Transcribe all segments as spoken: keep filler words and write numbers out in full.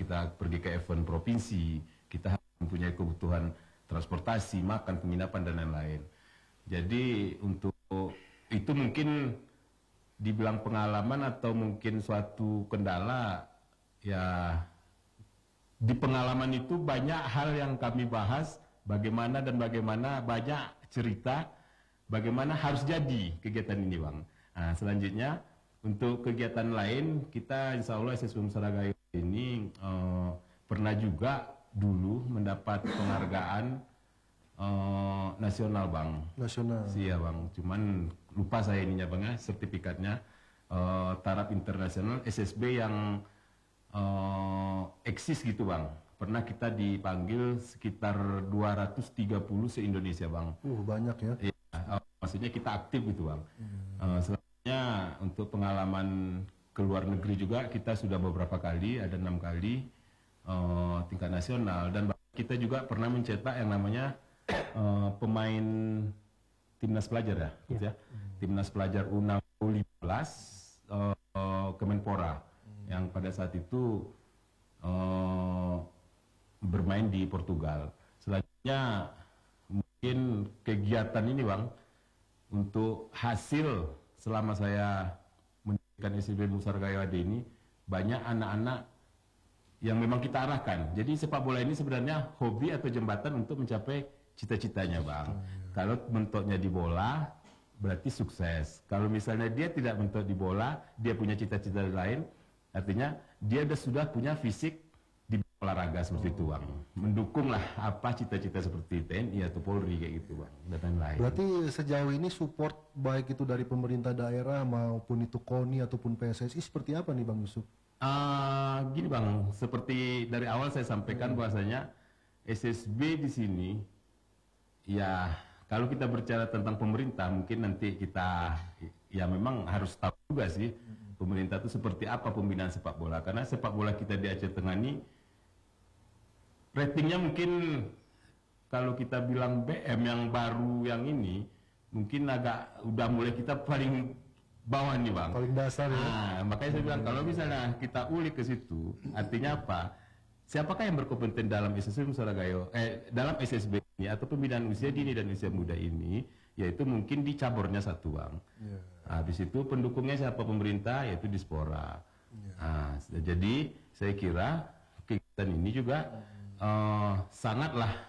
kita pergi ke event provinsi, kita harus mempunyai kebutuhan transportasi, makan, penginapan, dan lain-lain. Jadi untuk itu mungkin dibilang pengalaman atau mungkin suatu kendala, ya di pengalaman itu banyak hal yang kami bahas, bagaimana dan bagaimana banyak cerita, bagaimana harus jadi kegiatan ini, Bang. Nah, selanjutnya untuk kegiatan lain, kita insya Allah S S B Musaragayo ini uh, pernah juga dulu mendapat penghargaan uh, nasional, Bang. Nasional. Iya, Bang. Cuman lupa saya ininya, Bang, ya, sertifikatnya uh, taraf internasional S S B yang uh, eksis gitu, Bang. Pernah kita dipanggil sekitar dua ratus tiga puluh se-Indonesia, Bang. Uh, banyak ya. Iya, uh, maksudnya kita aktif gitu, Bang. Hmm. Uh, selanjutnya untuk pengalaman ke luar negeri juga kita sudah beberapa kali, ada enam kali uh, tingkat nasional, dan kita juga pernah mencetak yang namanya uh, pemain timnas pelajar ya, gitu ya. Hmm. Timnas pelajar U enam belas uh, uh, Kemenpora hmm. yang pada saat itu uh, bermain di Portugal. Selanjutnya mungkin kegiatan ini, Bang, untuk hasil selama saya mendirikan S S B Musaragayo A D ini, banyak anak-anak yang memang kita arahkan. Jadi sepak bola ini sebenarnya hobi atau jembatan untuk mencapai cita-citanya, Bang. Hmm. Kalau mentoknya di bola, berarti sukses. Kalau misalnya dia tidak mentok di bola, dia punya cita-cita lain, artinya dia sudah punya fisik di olahraga seperti oh. itu, Bang. Mendukunglah apa cita-cita seperti T N I atau Polri kayak gitu, Bang, dan lain-lain. Berarti sejauh ini support baik itu dari pemerintah daerah maupun itu KONI ataupun P S S I seperti apa nih, Bang Yusuf? Uh, gini, Bang, seperti dari awal saya sampaikan hmm. bahwasanya S S B di sini, ya kalau kita berbicara tentang pemerintah, mungkin nanti kita ya memang harus tahu juga sih hmm. pemerintah itu seperti apa pembinaan sepak bola, karena sepak bola kita di Aceh Tengah ini ratingnya mungkin kalau kita bilang B M yang baru yang ini mungkin agak udah mulai kita paling bawah nih, Bang. Paling dasar ya. Nah, makanya saya bilang kalau misalnya kita ulik ke situ, artinya apa? Siapakah yang berkompeten dalam S S B Musaragayo, eh dalam S S B ini atau pembinaan usia dini dan usia muda ini, yaitu mungkin di cabornya satu, Bang. Yeah. Habis itu pendukungnya siapa? Pemerintah, yaitu Dispora. Yeah. Nah, jadi saya kira kegiatan ini juga uh, sangatlah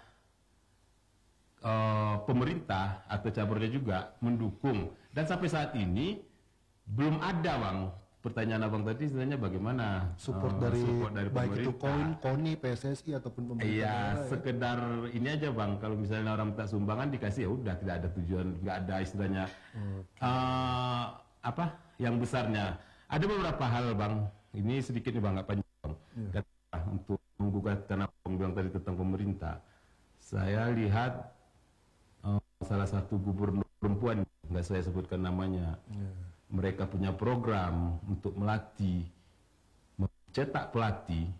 uh, pemerintah atau cabornya juga mendukung, dan sampai saat ini belum ada, Bang. Pertanyaan Abang tadi sebenarnya bagaimana support uh, dari, support dari baik pemerintah, itu KONI, P S S I ataupun pemerintah. Iya, ya. sekedar ini aja, Bang. Kalau misalnya orang minta sumbangan dikasih, ya udah, tidak ada tujuan, nggak ada istilahnya okay. uh, apa yang besarnya. Ada beberapa hal, Bang. Ini sedikit nih, Bang, nggak panjang, Bang. Yeah. Kata, untuk menggugat karena Abang bilang tadi tentang pemerintah. Saya lihat uh, salah satu gubernur perempuan, nggak saya sebutkan namanya. Yeah. Mereka punya program untuk melatih, mencetak pelatih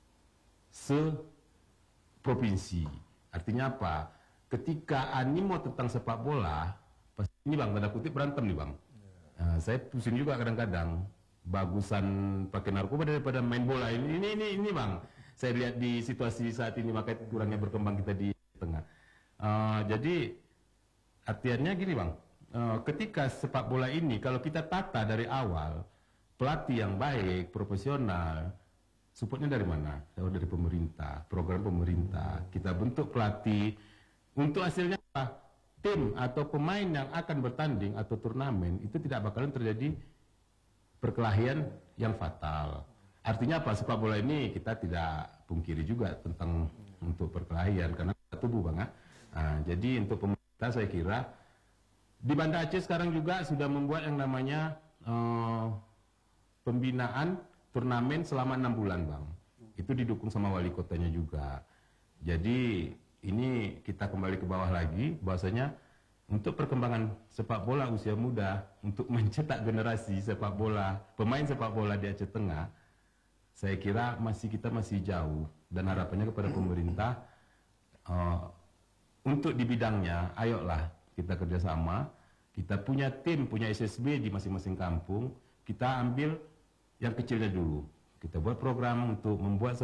se-provinsi. Artinya apa? Ketika animo tentang sepak bola, pasti ini, Bang, tanda kutip berantem nih, Bang. Nah, saya pusing juga kadang-kadang. Bagusan pakai narkoba daripada main bola. Ini, ini, ini, ini, Bang. Saya lihat di situasi saat ini, makanya kurangnya berkembang kita di tengah. Uh, jadi, artiannya gini, Bang. Uh, ketika sepak bola ini, kalau kita tata dari awal, pelatih yang baik, profesional, supportnya dari mana? Dari pemerintah, program pemerintah. Kita bentuk pelatih, untuk hasilnya apa? Tim atau pemain yang akan bertanding atau turnamen, itu tidak bakalan terjadi perkelahian yang fatal. Artinya apa? Sepak bola ini kita tidak pungkiri juga tentang untuk perkelahian, karena tubuh, Bang. Nah, jadi untuk pemerintah saya kira, di Banda Aceh sekarang juga sudah membuat yang namanya uh, pembinaan turnamen selama enam bulan, Bang. Itu didukung sama wali kotanya juga. Jadi ini kita kembali ke bawah lagi, bahwasanya untuk perkembangan sepak bola usia muda, untuk mencetak generasi sepak bola, pemain sepak bola di Aceh Tengah, saya kira masih kita masih jauh, dan harapannya kepada pemerintah uh, untuk di bidangnya, ayolah kita kerjasama, kita punya tim, punya S S B di masing-masing kampung, kita ambil yang kecilnya dulu. Kita buat program untuk membuat